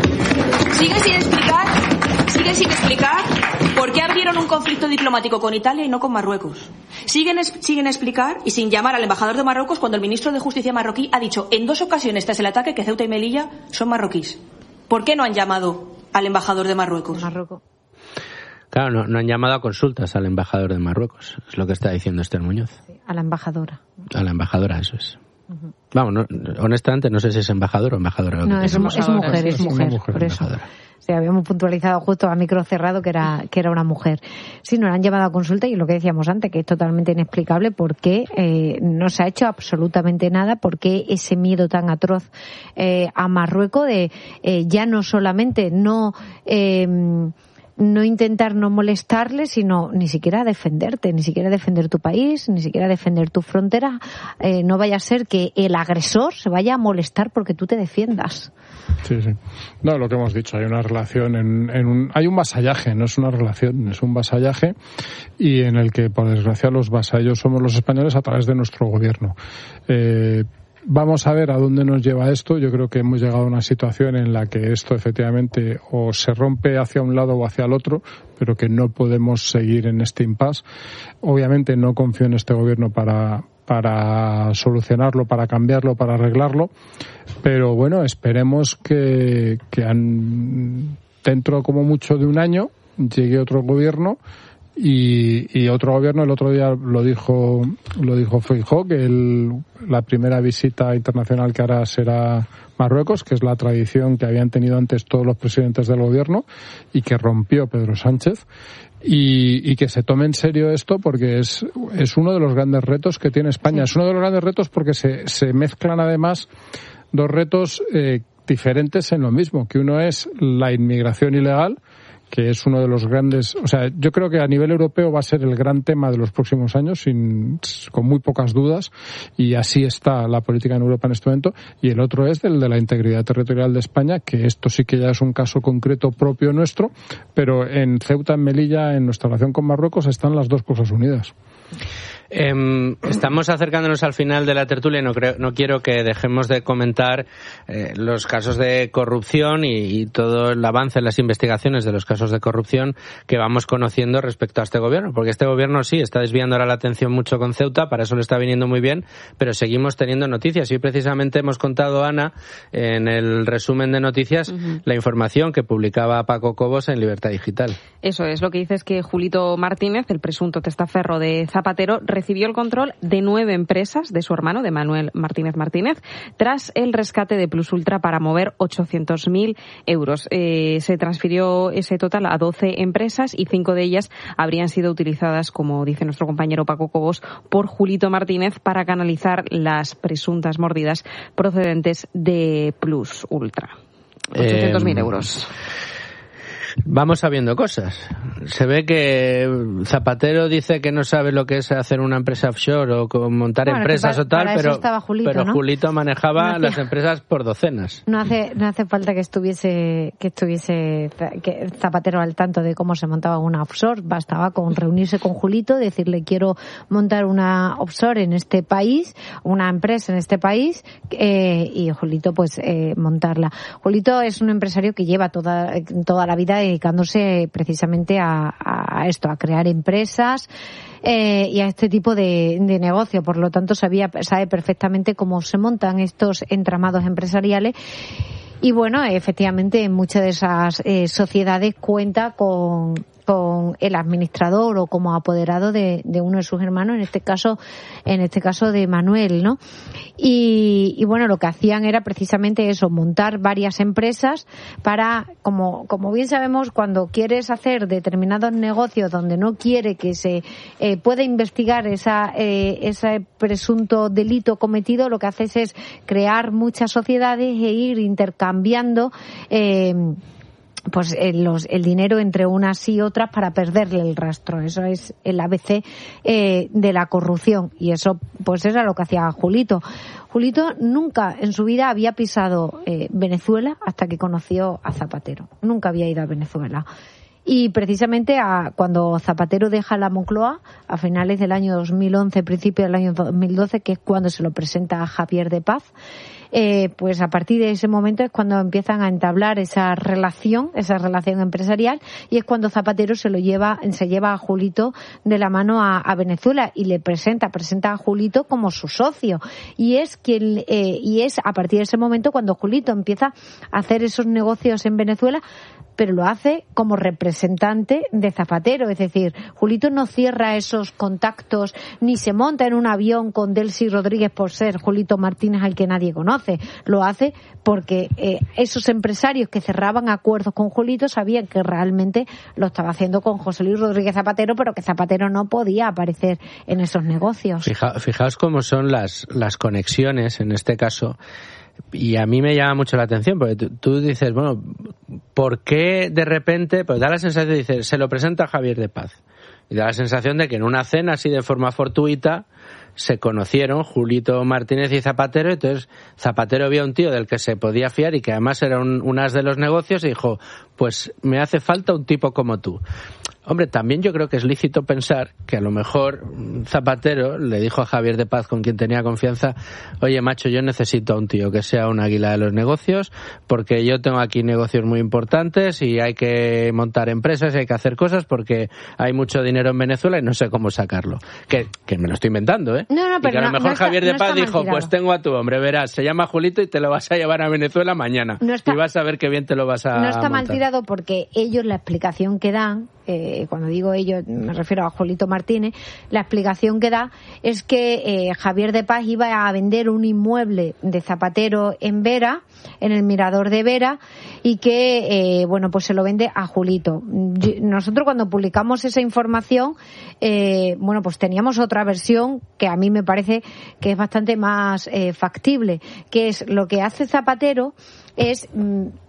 [SPEAKER 18] Sigue sin explicar, sigue sin explicar por qué abrieron un conflicto diplomático con Italia y no con Marruecos. Siguen, siguen explicar y sin llamar al embajador de Marruecos cuando el ministro de Justicia marroquí ha dicho en dos ocasiones tras el ataque que Ceuta y Melilla son marroquíes. ¿Por qué no han llamado al embajador de Marruecos?
[SPEAKER 1] Marruecos.
[SPEAKER 2] Claro, no, no han llamado a consultas al embajador de Marruecos, es lo que está diciendo Esther Muñoz.
[SPEAKER 1] Sí, a la embajadora.
[SPEAKER 2] A la embajadora, eso es. Uh-huh. Vamos, no, honestamente no sé si es embajador o embajadora.
[SPEAKER 1] No, es, es, mujer, es mujer, es mujer,
[SPEAKER 3] mujer,
[SPEAKER 1] por eso. Sí, habíamos puntualizado justo a micro cerrado que era que era una mujer. Sí, nos han llamado a consulta y lo que decíamos antes, que es totalmente inexplicable por qué eh, no se ha hecho absolutamente nada, por qué ese miedo tan atroz eh, a Marruecos de eh, ya no solamente no... Eh, no intentar no molestarle, sino ni siquiera defenderte, ni siquiera defender tu país, ni siquiera defender tu frontera. Eh, no vaya a ser que el agresor se vaya a molestar porque tú te defiendas.
[SPEAKER 3] Sí, sí. No, lo que hemos dicho, hay una relación, en, en un, hay un vasallaje, no es una relación, es un vasallaje, y en el que, por desgracia, los vasallos somos los españoles a través de nuestro gobierno. Eh, Vamos a ver a dónde nos lleva esto. Yo creo que hemos llegado a una situación en la que esto efectivamente o se rompe hacia un lado o hacia el otro, pero que no podemos seguir en este impasse. Obviamente no confío en este gobierno para, para solucionarlo, para cambiarlo, para arreglarlo, pero bueno, esperemos que, que han, dentro como mucho de un año llegue otro gobierno. Y, y otro gobierno, el otro día lo dijo lo dijo Feijóo, que el, la primera visita internacional que hará será Marruecos, que es la tradición que habían tenido antes todos los presidentes del gobierno y que rompió Pedro Sánchez, y, y que se tome en serio esto porque es, es uno de los grandes retos que tiene España. Sí. Es uno de los grandes retos porque se, se mezclan además dos retos eh, diferentes en lo mismo, que uno es la inmigración ilegal, que es uno de los grandes, o sea, yo creo que a nivel europeo va a ser el gran tema de los próximos años, sin, con muy pocas dudas, y así está la política en Europa en este momento. Y el otro es el de la integridad territorial de España, que esto sí que ya es un caso concreto propio nuestro, pero en Ceuta, en Melilla, en nuestra relación con Marruecos, están las dos cosas unidas.
[SPEAKER 2] Eh, estamos acercándonos al final de la tertulia. No, creo, no quiero que dejemos de comentar eh, los casos de corrupción y, y todo el avance en las investigaciones de los casos de corrupción que vamos conociendo respecto a este gobierno, porque este gobierno sí está desviando ahora la atención mucho con Ceuta, para eso le está viniendo muy bien, pero seguimos teniendo noticias y precisamente hemos contado, Ana, en el resumen de noticias, uh-huh. la información que publicaba Paco Cobos en Libertad Digital.
[SPEAKER 19] Eso es, lo que dice es que Julito Martínez, el presunto testaferro de Zapatero, recibió el control de nueve empresas de su hermano, de Manuel Martínez Martínez, tras el rescate de Plus Ultra para mover ochocientos mil euros. Eh, se transfirió ese total a doce empresas y cinco de ellas habrían sido utilizadas, como dice nuestro compañero Paco Cobos, por Julito Martínez para canalizar las presuntas mordidas procedentes de Plus Ultra. ochocientos mil eh... euros.
[SPEAKER 2] Vamos sabiendo cosas. Se ve que Zapatero dice que no sabe lo que es hacer una empresa offshore o montar bueno, empresas para, o tal, pero, Julito, pero ¿no? Julito manejaba no las empresas por docenas.
[SPEAKER 1] No hace no hace falta que estuviese que estuviese que Zapatero al tanto de cómo se montaba una offshore. Bastaba con reunirse con Julito, decirle quiero montar una offshore en este país, una empresa en este país, eh, y Julito pues eh, montarla. Julito es un empresario que lleva toda toda la vida dedicándose precisamente a, a esto, a crear empresas eh, y a este tipo de, de negocio. Por lo tanto, sabía, sabe perfectamente cómo se montan estos entramados empresariales. Y bueno, efectivamente, en muchas de esas eh, sociedades cuenta con con el administrador o como apoderado de, de uno de sus hermanos, en este caso, en este caso de Manuel, ¿no? Y, y bueno, lo que hacían era precisamente eso, montar varias empresas para, como, como bien sabemos, cuando quieres hacer determinados negocios donde no quiere que se eh, pueda investigar esa, eh, ese presunto delito cometido, lo que haces es crear muchas sociedades e ir intercambiando eh, pues el, los, el dinero entre unas y otras para perderle el rastro. Eso es el A B C eh, de la corrupción, y eso pues era lo que hacía Julito. Julito nunca en su vida había pisado eh, Venezuela hasta que conoció a Zapatero. Nunca había ido a Venezuela. Y precisamente a, cuando Zapatero deja la Moncloa, a finales del año dos mil once, principio del año dos mil doce, que es cuando se lo presenta a Javier de Paz, eh, pues a partir de ese momento es cuando empiezan a entablar esa relación, esa relación empresarial, y es cuando Zapatero se lo lleva, se lleva a Julito de la mano a, a Venezuela y le presenta, presenta a Julito como su socio. Y es quien, eh, y es a partir de ese momento cuando Julito empieza a hacer esos negocios en Venezuela, pero lo hace como representante de Zapatero. Es decir, Julito no cierra esos contactos ni se monta en un avión con Delcy Rodríguez por ser Julito Martínez al que nadie conoce. Lo hace porque eh, esos empresarios que cerraban acuerdos con Julito sabían que realmente lo estaba haciendo con José Luis Rodríguez Zapatero, pero que Zapatero no podía aparecer en esos negocios.
[SPEAKER 2] Fija, fijaos cómo son las, las conexiones en este caso. Y a mí me llama mucho la atención, porque tú, tú dices, bueno, ¿por qué de repente? Pues da la sensación de decir, se lo presenta a Javier de Paz. Y da la sensación de que en una cena así de forma fortuita se conocieron Julito Martínez y Zapatero. Entonces Zapatero vio a un tío del que se podía fiar y que además era un, un as de los negocios y dijo, pues me hace falta un tipo como tú. Hombre, también yo creo que es lícito pensar que a lo mejor Zapatero le dijo a Javier de Paz, con quien tenía confianza, oye, macho, yo necesito a un tío que sea un águila de los negocios, porque yo tengo aquí negocios muy importantes y hay que montar empresas y hay que hacer cosas porque hay mucho dinero en Venezuela y no sé cómo sacarlo. Que, que me lo estoy inventando, ¿eh?
[SPEAKER 1] No, no, pero
[SPEAKER 2] y que a lo
[SPEAKER 1] no,
[SPEAKER 2] mejor
[SPEAKER 1] no está,
[SPEAKER 2] Javier de
[SPEAKER 1] no
[SPEAKER 2] Paz dijo, pues tengo a tu hombre, verás, se llama Julito y te lo vas a llevar a Venezuela mañana. No está, y vas a ver qué bien te lo vas a
[SPEAKER 1] No está
[SPEAKER 2] montar.
[SPEAKER 1] mal tirado porque ellos, la explicación que dan, Eh, cuando digo ello me refiero a Julito Martínez, la explicación que da es que eh, Javier de Paz iba a vender un inmueble de Zapatero en Vera, en el Mirador de Vera, y que eh, bueno, pues se lo vende a Julito. Nosotros cuando publicamos esa información eh, bueno, pues teníamos otra versión que a mí me parece que es bastante más eh, factible, que es lo que hace Zapatero es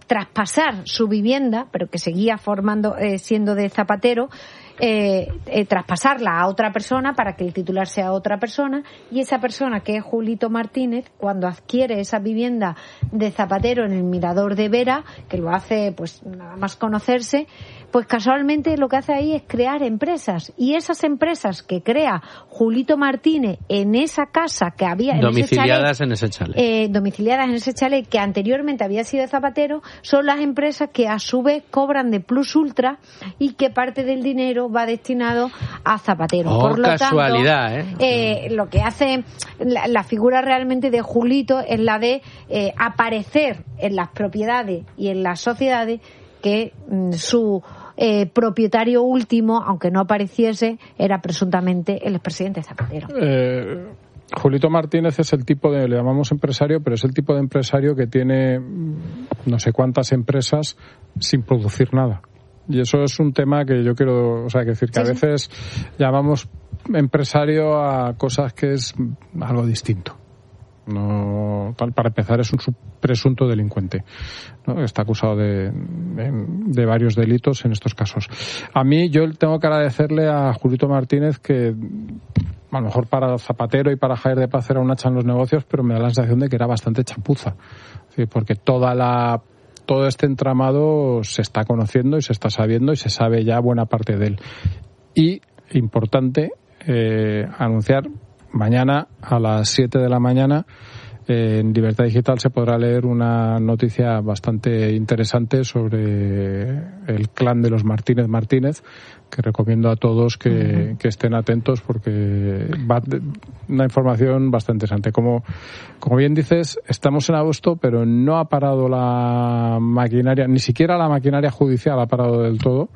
[SPEAKER 1] traspasar su vivienda, pero que seguía formando eh, siendo de Zapatero, eh, eh, traspasarla a otra persona para que el titular sea otra persona, y esa persona, que es Julito Martínez, cuando adquiere esa vivienda de Zapatero en el Mirador de Vera, que lo hace pues nada más conocerse, pues casualmente lo que hace ahí es crear empresas, y esas empresas que crea Julito Martínez en esa casa que había en
[SPEAKER 2] domiciliadas
[SPEAKER 1] ese chalet,
[SPEAKER 2] en ese chalet,
[SPEAKER 1] eh, domiciliadas en ese chalet que anteriormente había sido de Zapatero, son las empresas que a su vez cobran de Plus Ultra y que parte del dinero va destinado a Zapatero.
[SPEAKER 2] Oh,
[SPEAKER 1] Por lo
[SPEAKER 2] casualidad,
[SPEAKER 1] tanto, eh. Eh, lo que hace la, la figura realmente de Julito es la de eh, aparecer en las propiedades y en las sociedades que mm, su eh, propietario último, aunque no apareciese, era presuntamente el expresidente Zapatero.
[SPEAKER 3] Eh, Julito Martínez es el tipo de, le llamamos empresario, pero es el tipo de empresario que tiene no sé cuántas empresas sin producir nada. Y eso es un tema que yo quiero, o sea, que decir que sí, a veces sí. llamamos empresario a cosas que es algo distinto. No, para empezar, es un presunto delincuente, ¿no? Está acusado de, de, de varios delitos en estos casos. A mí, yo tengo que agradecerle a Julito Martínez que, a lo mejor para Zapatero y para Javier de Paz era un hacha en los negocios, pero me da la sensación de que era bastante chapuza, ¿sí? Porque toda la todo este entramado se está conociendo y se está sabiendo y se sabe ya buena parte de él. Y, importante, eh, anunciar, mañana a las siete de la mañana eh, en Libertad Digital se podrá leer una noticia bastante interesante sobre el clan de los Martínez Martínez, que recomiendo a todos que, uh-huh. que estén atentos porque va una información bastante interesante. Como, como bien dices, estamos en agosto, pero no ha parado la maquinaria, ni siquiera la maquinaria judicial ha parado del todo.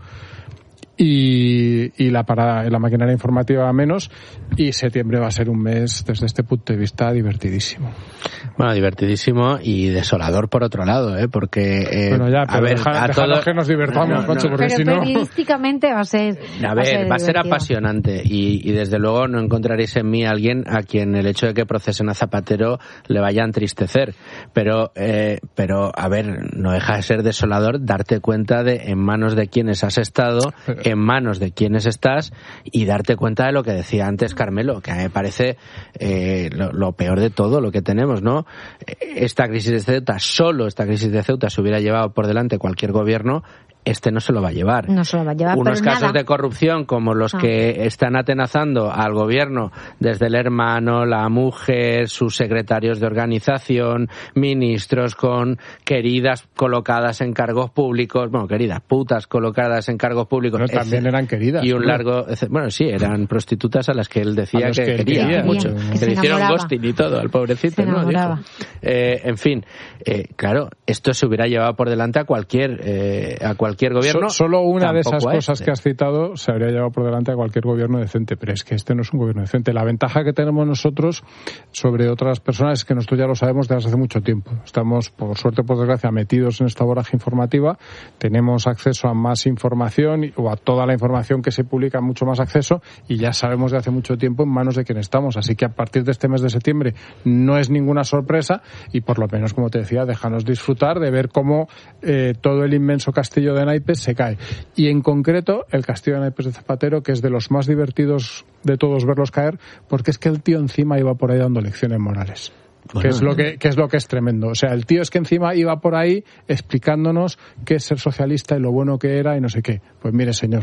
[SPEAKER 3] Y, y la para, la maquinaria informativa menos, y septiembre va a ser un mes desde este punto de vista divertidísimo.
[SPEAKER 2] Bueno, divertidísimo y desolador por otro lado, ¿eh? Porque eh,
[SPEAKER 3] bueno, ya,
[SPEAKER 2] a ver,
[SPEAKER 3] deja,
[SPEAKER 2] a todos
[SPEAKER 3] que nos divertamos, no, no,
[SPEAKER 1] no.
[SPEAKER 3] Concho, porque
[SPEAKER 1] pero
[SPEAKER 3] si no
[SPEAKER 1] periodísticamente va a ser
[SPEAKER 2] a ver, va a ser, va a ser apasionante y, y desde luego no encontraréis en mí a alguien a quien el hecho de que procesen a Zapatero le vaya a entristecer, pero eh, pero a ver, no deja de ser desolador darte cuenta de en manos de quienes has estado, pero, en manos de quienes estás, y darte cuenta de lo que decía antes Carmelo, que a mí me parece eh, lo, lo peor de todo lo que tenemos, ¿no? Esta crisis de Ceuta, solo esta crisis de Ceuta se hubiera llevado por delante cualquier gobierno, este no se lo va a llevar.
[SPEAKER 1] No se lo va a llevar.
[SPEAKER 2] Unos
[SPEAKER 1] pero
[SPEAKER 2] casos
[SPEAKER 1] nada.
[SPEAKER 2] de corrupción como los ah. que están atenazando al gobierno, desde el hermano, la mujer, sus secretarios de organización, ministros con queridas colocadas en cargos públicos, bueno, queridas putas colocadas en cargos públicos.
[SPEAKER 3] Pero también eran queridas.
[SPEAKER 2] Y un largo, bueno, sí, eran prostitutas a las que él decía que, que él quería, quería mucho. Que, que le hicieron ghosting y todo al pobrecito, ¿no? Dijo. Eh, en fin, eh, claro, esto se hubiera llevado por delante a cualquier, eh, a cualquier cualquier gobierno.
[SPEAKER 3] So, solo una de esas cosas
[SPEAKER 2] este.
[SPEAKER 3] que has citado se habría llevado por delante a cualquier gobierno decente, pero es que este no es un gobierno decente. La ventaja que tenemos nosotros sobre otras personas es que nosotros ya lo sabemos desde hace mucho tiempo. Estamos, por suerte, por desgracia, metidos en esta vorágine informativa, tenemos acceso a más información o a toda la información que se publica, mucho más acceso, y ya sabemos de hace mucho tiempo en manos de quién estamos. Así que a partir de este mes de septiembre no es ninguna sorpresa y por lo menos, como te decía, déjanos disfrutar de ver cómo eh, todo el inmenso castillo de naipes se cae. Y en concreto el castillo de naipes de Zapatero, que es de los más divertidos de todos verlos caer, porque es que el tío encima iba por ahí dando lecciones morales. Bueno, que es lo que, que es lo que es tremendo. O sea, el tío es que encima iba por ahí explicándonos qué es ser socialista y lo bueno que era y no sé qué. Pues mire, señor.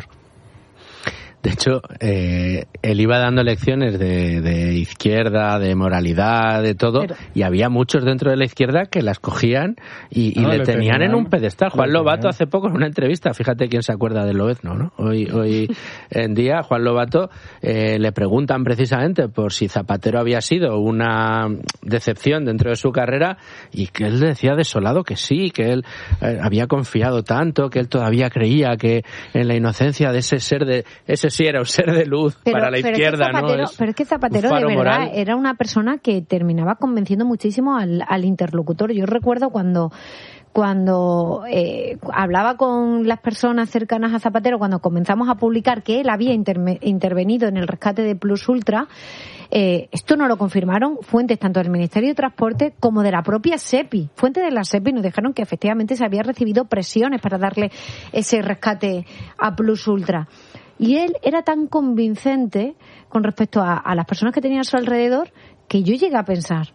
[SPEAKER 2] De hecho, eh, él iba dando lecciones de, de izquierda, de moralidad, de todo, pero, y había muchos dentro de la izquierda que las cogían y, y no, le, le tenían, tenían en un pedestal. Juan Lobato hace poco en una entrevista, fíjate quién se acuerda de Lobezno, ¿no? Hoy, hoy en día, Juan Lobato eh, le preguntan precisamente por si Zapatero había sido una decepción dentro de su carrera y que él decía desolado que sí, que él eh, había confiado tanto, que él todavía creía que en la inocencia de ese ser de ese sí era un ser de luz pero, para la izquierda,
[SPEAKER 1] Zapatero,
[SPEAKER 2] ¿no? Es
[SPEAKER 1] pero es que Zapatero de verdad moral. Era una persona que terminaba convenciendo muchísimo al, al interlocutor. Yo recuerdo cuando cuando eh, hablaba con las personas cercanas a Zapatero, cuando comenzamos a publicar que él había interme, intervenido en el rescate de Plus Ultra, eh, esto no lo confirmaron fuentes tanto del Ministerio de Transporte como de la propia SEPI. Fuentes de la SEPI nos dijeron que efectivamente se había recibido presiones para darle ese rescate a Plus Ultra. Y él era tan convincente con respecto a, a las personas que tenía a su alrededor que yo llegué a pensar,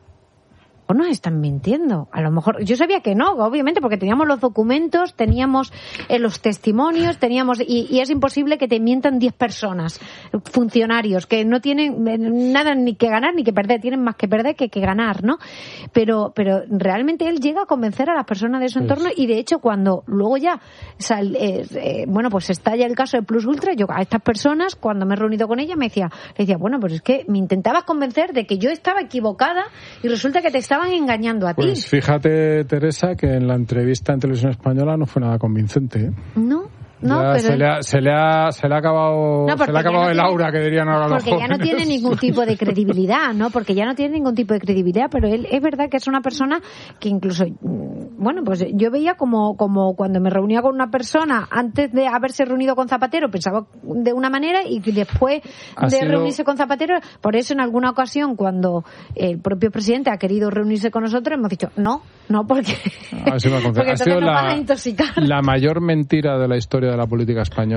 [SPEAKER 1] o nos están mintiendo. A lo mejor, yo sabía que no, obviamente, porque teníamos los documentos, teníamos eh, los testimonios, teníamos, y, y es imposible que te mientan diez personas, funcionarios, que no tienen eh, nada ni que ganar ni que perder, tienen más que perder que que ganar, ¿no? Pero, pero realmente él llega a convencer a las personas de su entorno, pues, y de hecho cuando luego ya, sal, eh, eh, bueno, pues estalla el caso de Plus Ultra, yo a estas personas, cuando me he reunido con ellas, me decía, le decía, bueno, pues es que me intentabas convencer de que yo estaba equivocada y resulta que te estaba estaban engañando a ti.
[SPEAKER 3] Pues fíjate, Teresa, que en la entrevista en Televisión Española no fue nada convincente, ¿eh?
[SPEAKER 1] No. No,
[SPEAKER 3] ya
[SPEAKER 1] pero
[SPEAKER 3] se, le ha, se le ha se le ha acabado
[SPEAKER 1] no,
[SPEAKER 3] se le ha acabado
[SPEAKER 1] no
[SPEAKER 3] el
[SPEAKER 1] tiene,
[SPEAKER 3] aura que dirían ahora los jóvenes.
[SPEAKER 1] Porque ya no tiene ningún tipo de credibilidad, ¿no? Porque ya no tiene ningún tipo de credibilidad, pero él es verdad que es una persona que incluso, bueno, pues yo veía como como cuando me reunía con una persona antes de haberse reunido con Zapatero pensaba de una manera y después
[SPEAKER 3] ha
[SPEAKER 1] de
[SPEAKER 3] sido...
[SPEAKER 1] reunirse con Zapatero, por eso en alguna ocasión cuando el propio presidente ha querido reunirse con nosotros hemos dicho no, no porque,
[SPEAKER 3] Así me
[SPEAKER 1] porque
[SPEAKER 3] ha sido
[SPEAKER 1] nos van
[SPEAKER 3] la,
[SPEAKER 1] a intoxicar.
[SPEAKER 3] La mayor mentira de la historia de la política española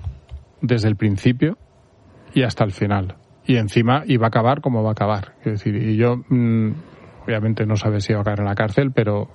[SPEAKER 3] desde el principio y hasta el final. Y encima iba a acabar como va a acabar. Es decir, y yo mmm, obviamente no sabe si va a caer en la cárcel, pero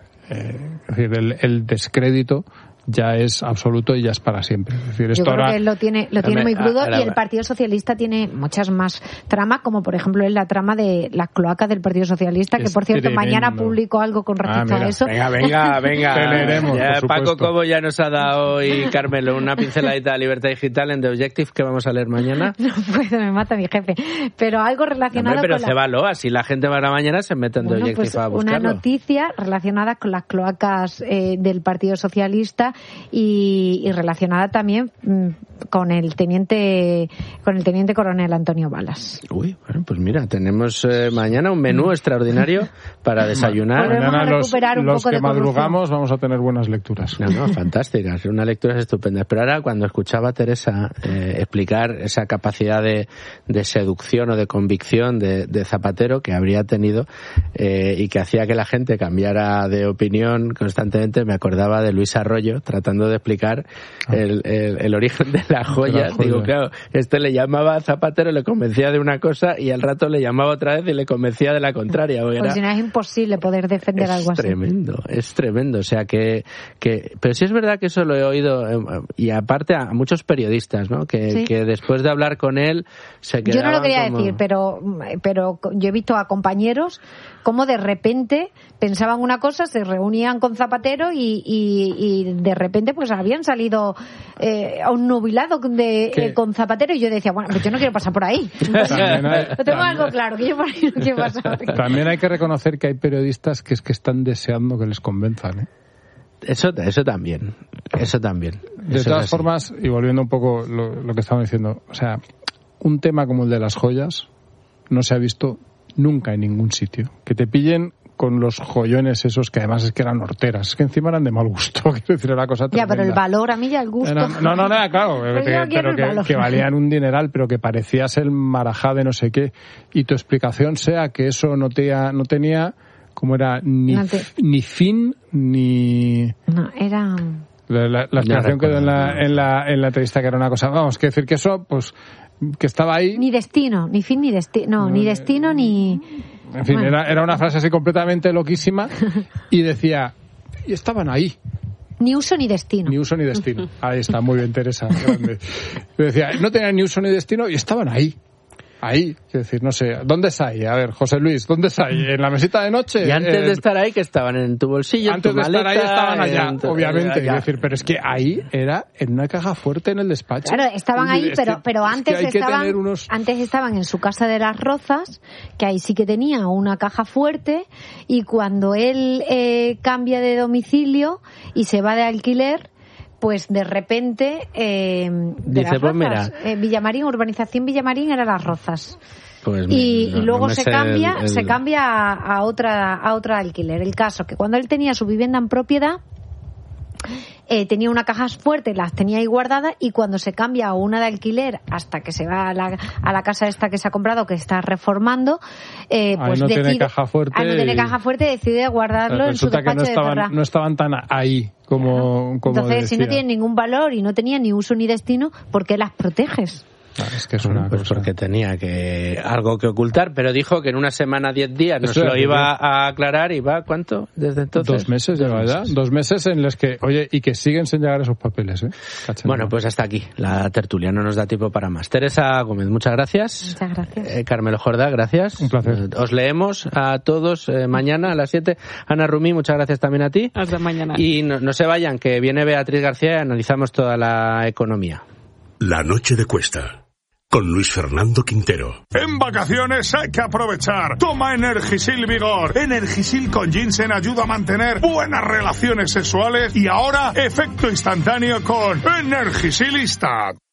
[SPEAKER 3] eh, es decir, el, el descrédito ya es absoluto y ya es para siempre. Es decir, esto
[SPEAKER 1] Yo creo
[SPEAKER 3] ahora...
[SPEAKER 1] que él lo tiene, lo tiene muy crudo y el Partido Socialista tiene muchas más tramas, como por ejemplo es la trama de las cloacas del Partido Socialista, que por cierto tremendo. Mañana publicó algo con respecto
[SPEAKER 2] ah,
[SPEAKER 1] a eso.
[SPEAKER 2] Venga, venga, venga.
[SPEAKER 3] Teneremos,
[SPEAKER 2] ya, Paco Cobo ya nos ha dado hoy, Carmelo, una pinceladita de Libertad Digital en The Objective que vamos a leer mañana.
[SPEAKER 1] No puedo, me mata mi jefe. Pero algo relacionado
[SPEAKER 2] no, hombre, pero
[SPEAKER 1] con
[SPEAKER 2] cébalo, la... así la gente va a la mañana se mete en
[SPEAKER 1] bueno,
[SPEAKER 2] The Objective
[SPEAKER 1] pues
[SPEAKER 2] a buscarlo.
[SPEAKER 1] Una noticia relacionada con las cloacas eh, del Partido Socialista y y relacionada también mmm, con el teniente con el teniente coronel Antonio Balas.
[SPEAKER 2] Uy, bueno, pues mira, tenemos eh, mañana un menú extraordinario para desayunar.
[SPEAKER 3] Mañana los,
[SPEAKER 1] un
[SPEAKER 3] los
[SPEAKER 1] poco
[SPEAKER 3] que
[SPEAKER 1] de
[SPEAKER 3] madrugamos vamos a tener buenas lecturas.
[SPEAKER 2] No, no, fantásticas, unas lecturas estupendas. Pero ahora cuando escuchaba a Teresa eh, explicar esa capacidad de, de seducción o de convicción de, de Zapatero que habría tenido eh, y que hacía que la gente cambiara de opinión constantemente, me acordaba de Luis Arroyo tratando de explicar el, el, el origen de las joyas. Joya. Digo, claro, este le llamaba a Zapatero, le convencía de una cosa y al rato le llamaba otra vez y le convencía de la contraria.
[SPEAKER 1] Pues
[SPEAKER 2] era...
[SPEAKER 1] si no es imposible poder defender
[SPEAKER 2] es
[SPEAKER 1] algo así.
[SPEAKER 2] Es tremendo, es tremendo. O sea que, que, pero sí es verdad que eso lo he oído y aparte a muchos periodistas, ¿no? Que, ¿sí? que después de hablar con él se quedaban.
[SPEAKER 1] Yo no lo quería
[SPEAKER 2] como...
[SPEAKER 1] decir, pero, pero yo he visto a compañeros como de repente pensaban una cosa, se reunían con Zapatero y, y, y de repente pues habían salido eh, a un nubilado de, eh, con Zapatero y yo decía, bueno, pues yo no quiero pasar por ahí. Hay, no tengo algo claro, que yo por ahí no quiero pasar.
[SPEAKER 3] También hay que reconocer que hay periodistas que es que están deseando que les convenzan, ¿eh?
[SPEAKER 2] Eso, eso también, eso también.
[SPEAKER 3] De
[SPEAKER 2] eso
[SPEAKER 3] todas formas, y volviendo un poco lo, lo que estamos diciendo, o sea, un tema como el de las joyas no se ha visto nunca en ningún sitio. Que te pillen con los joyones esos que además es que eran horteras, es que encima eran de mal gusto, quiero decir, era cosa tremenda.
[SPEAKER 1] Ya, pero el valor, a mí ya el gusto.
[SPEAKER 3] No, no, no, no claro,
[SPEAKER 1] pues
[SPEAKER 3] que, pero que, que valían un dineral, pero que parecías el marajá de no sé qué, y tu explicación sea que eso no, te, no tenía, como era, ni, no te... ni fin, ni...
[SPEAKER 1] No, era...
[SPEAKER 3] La, la, la explicación quedó en la, en, la, en la entrevista que era una cosa, vamos, que decir que eso, pues, que estaba ahí...
[SPEAKER 1] Ni destino, ni fin ni destino, no, ni destino ni...
[SPEAKER 3] En fin, bueno. era, era una frase así completamente loquísima y decía, y estaban ahí.
[SPEAKER 1] Ni uso ni destino.
[SPEAKER 3] Ni uso ni destino. Ahí está, muy bien, Teresa. Grande. Yo decía, no tenían ni uso ni destino y estaban ahí. Ahí, quiero decir, no sé, ¿dónde está ahí? A ver, José Luis, ¿dónde está ahí? ¿En la mesita de noche?
[SPEAKER 2] Y antes
[SPEAKER 3] eh,
[SPEAKER 2] de estar ahí, que estaban en tu bolsillo,
[SPEAKER 3] antes
[SPEAKER 2] en tu
[SPEAKER 3] de estar
[SPEAKER 2] maleta,
[SPEAKER 3] ahí estaban allá,
[SPEAKER 2] tu...
[SPEAKER 3] obviamente.
[SPEAKER 2] Allá.
[SPEAKER 3] Quiero decir, pero es que ahí era en una caja fuerte en el despacho.
[SPEAKER 1] Claro, estaban ahí,
[SPEAKER 3] es
[SPEAKER 1] pero,
[SPEAKER 3] que,
[SPEAKER 1] pero antes
[SPEAKER 3] es que
[SPEAKER 1] estaban,
[SPEAKER 3] unos...
[SPEAKER 1] antes estaban en su casa de las Rozas, que ahí sí que tenía una caja fuerte, y cuando él eh, cambia de domicilio y se va de alquiler, pues de repente eh, de
[SPEAKER 2] Dice,
[SPEAKER 1] las
[SPEAKER 2] pues
[SPEAKER 1] Rozas,
[SPEAKER 2] mira.
[SPEAKER 1] eh, Villamarín, urbanización Villamarín era Las Rozas.
[SPEAKER 2] Pues
[SPEAKER 1] y,
[SPEAKER 2] no,
[SPEAKER 1] y luego
[SPEAKER 2] no me
[SPEAKER 1] se
[SPEAKER 2] sé
[SPEAKER 1] cambia
[SPEAKER 2] el- el-
[SPEAKER 1] se cambia a, a otra a otra alquiler. El caso que cuando él tenía su vivienda en propiedad eh, tenía una caja fuerte, las tenía ahí guardadas, y cuando se cambia a una de alquiler hasta que se va a la, a la casa esta que se ha comprado, que está reformando, eh,
[SPEAKER 3] Ahí
[SPEAKER 1] pues
[SPEAKER 3] no
[SPEAKER 1] decide,
[SPEAKER 3] tiene caja fuerte
[SPEAKER 1] ah, no tiene
[SPEAKER 3] y-
[SPEAKER 1] caja fuerte, decide guardarlo en su
[SPEAKER 3] Resulta que
[SPEAKER 1] despacho
[SPEAKER 3] no
[SPEAKER 1] de
[SPEAKER 3] estaban,
[SPEAKER 1] Ferraz.
[SPEAKER 3] no estaban tan ahí como, como
[SPEAKER 1] Entonces, si no
[SPEAKER 3] decía.
[SPEAKER 1] tienen ningún valor y no tenían ni uso ni destino, ¿por qué las proteges?
[SPEAKER 3] Es que es
[SPEAKER 2] Bueno,
[SPEAKER 3] una
[SPEAKER 2] pues
[SPEAKER 3] cosa.
[SPEAKER 2] porque tenía que algo que ocultar, pero dijo que en una semana, diez días, nos
[SPEAKER 3] Esto
[SPEAKER 2] lo
[SPEAKER 3] es
[SPEAKER 2] iba
[SPEAKER 3] así,
[SPEAKER 2] a aclarar. ¿Y va cuánto desde entonces?
[SPEAKER 3] Dos meses lleva ya. Dos meses en los que, oye, y que siguen sin llegar esos papeles, ¿eh? Cachendo.
[SPEAKER 2] Bueno, pues hasta aquí la tertulia, no nos da tiempo para más. Teresa Gómez, muchas gracias.
[SPEAKER 1] Muchas gracias.
[SPEAKER 2] Eh, Carmelo Jordá, gracias.
[SPEAKER 3] Un placer.
[SPEAKER 2] Eh, os leemos a todos eh, mañana a las siete. Ana Rumí, muchas gracias también a ti.
[SPEAKER 19] Hasta mañana.
[SPEAKER 2] Y no, no se vayan, que viene Beatriz García y analizamos toda la economía.
[SPEAKER 4] La noche de Cuesta, con Luis Fernando Quintero.
[SPEAKER 20] En vacaciones hay que aprovechar. Toma Energisil Vigor. Energisil con ginseng ayuda a mantener buenas relaciones sexuales y ahora efecto instantáneo con Energisilista.